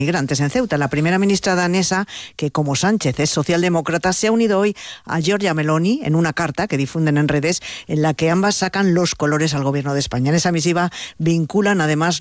migrantes en Ceuta. La primera ministra danesa, que como Sánchez es socialdemócrata, se ha unido hoy a Giorgia Meloni en una carta que difunden en redes en la que ambas sacan los colores al gobierno de España. En esa misiva vinculan además